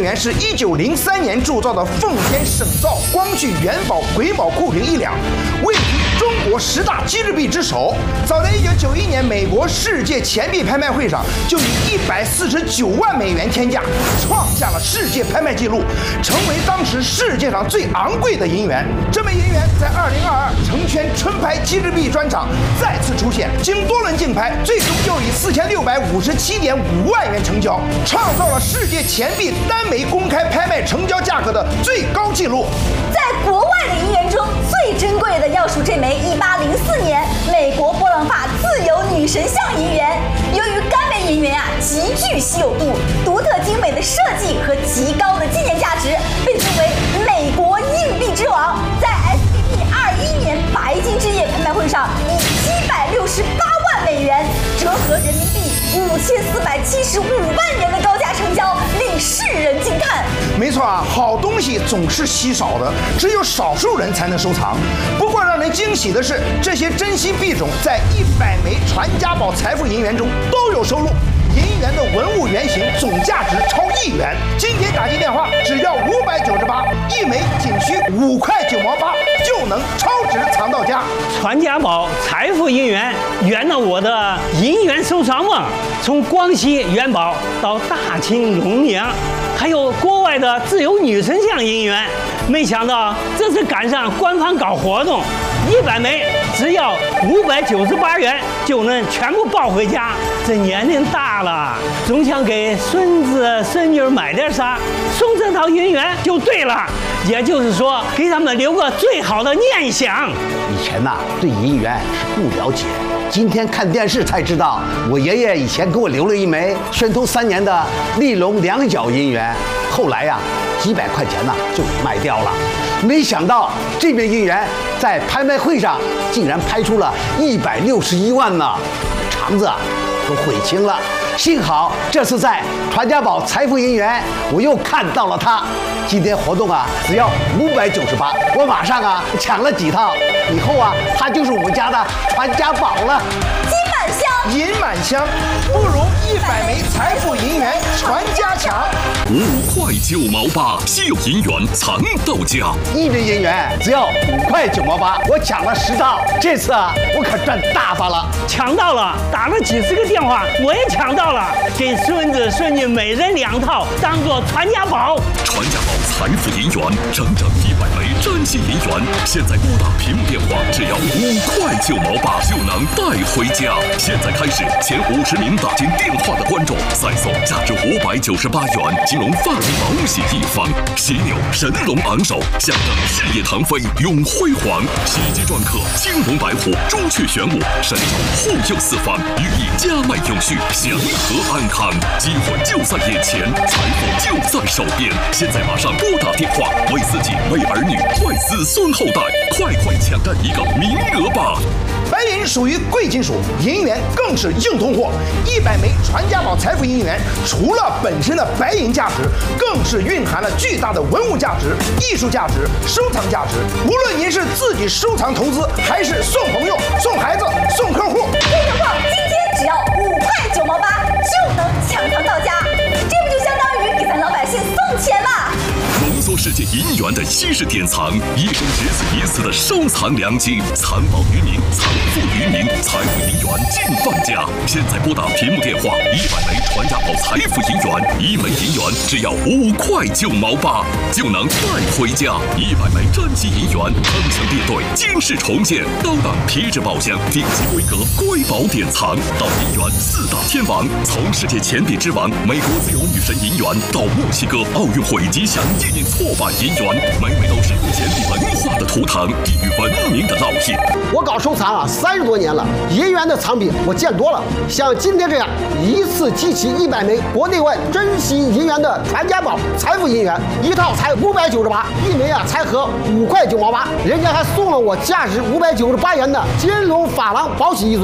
元是1903年铸造的奉天省造光绪元宝瑰宝库瓶1两，位居中国10大机制币之首。早在1991年美国世界钱币拍卖会上，就以149万美元天价创下了世界拍卖纪录，成为当时世界上最昂贵的银元。这枚银元在2022成圈春拍机制币专场再次出现，经多轮竞拍，最终就以4657.5万元成交，创造了世界钱币单枚公开拍卖成交价格的最高纪录。 在国外的银元中，最珍贵的要数这枚1804年美国波朗法自由女神像银元。由于该枚银元极具稀有度、独特精美的设计和极高的纪念价值，被尊为美国硬币之王。在 SPP21年白金之夜拍卖会上，以768万美元，折合人民币5475万元的高价成交，令世人惊叹。 没错啊，好东西总是稀少的，只有少数人才能收藏。不过让人惊喜的是，这些珍稀币种在100枚传家宝财富银元中都有收录。银元的文物原型总价值超1元，今天打进电话只要598，一枚仅需5块9毛8就能超值藏到家。 传家宝财富银元圆了我的银元收藏梦，从光绪元宝到大清龙娘，还有国外的自由女神像银元。没想到这次赶上官方搞活动，100枚只要598元就能全部抱回家。这年龄大了，总想给孙子孙女买点啥，送这套银元就对了。也就是说，给他们留个最好的念想。 以前呐，对银元是不了解，今天看电视才知道，我爷爷以前给我留了一枚宣统3年的立隆2角银元，后来呀，几百块钱就卖掉了。没想到这枚银元在拍卖会上竟然拍出了161万呢，肠子都悔青了。幸好这次在传家宝财富银元我又看到了它。今天活动只要598，我马上抢了几套，以后它就是我们家的传家宝了。 金满箱， 银满箱，不如100枚财富银元传家强。 5块9毛8，稀有银元藏到家。 一枚银元只要5块9毛8，我抢了10套，这次我可赚大发了。 抢到了，打了几十个电话，我也抢到了，给孙子孙女每人2套，当做传家宝。 传家宝财富银元，整整100枚占星银元，现在拨打屏幕电话，只要5块9毛8就能带回家。现在开始，前50名打进电话的观众再送价值598元金龙发型毛洗一方，犀牛神龙昂首，象征事业腾飞永辉煌。喜极篆刻青龙白虎，朱雀玄武，神兽护佑四方，寓意家脉永续，祥和安康。机会就在眼前，财富就在手边。现在马上拨打电话，为自己、为儿女、为子孙后代，快抢占一个名额吧！ 白银属于贵金属，银元更是硬通货。100枚传家宝财富银元，除了本身的白银价值，更是蕴含了巨大的文物价值、艺术价值、收藏价值。无论您是自己收藏投资，还是送朋友、送孩子、送客户， 这个货今天只要5块9毛8就能抢藏到家，这不就相当于给咱老百姓送钱吗？ 浓缩世界银元的稀世典藏，一生只此一次的收藏良机，藏宝于民，藏富于民，财富银元尽放家。现在拨打屏幕电话，100枚传家宝财富银元，1枚银元只要5块9毛8就能带回家。100枚占星银元，铿锵列队，惊世重现，高档皮质宝箱，顶级规格瑰宝典藏，到银元4大天王，从世界钱币之王美国自由女神银元到墨西哥奥运会吉祥纪念错版银元，每都是钱币文化的图腾，地域文明的烙印。 我搞收藏30多年了，银元的藏品我见多了，像今天这样一次集齐100枚国内外珍稀银元的传家宝财富银元，一套才598，一枚才合5块9毛8，人家还送了我价值598元的金龙珐琅宝玺一尊。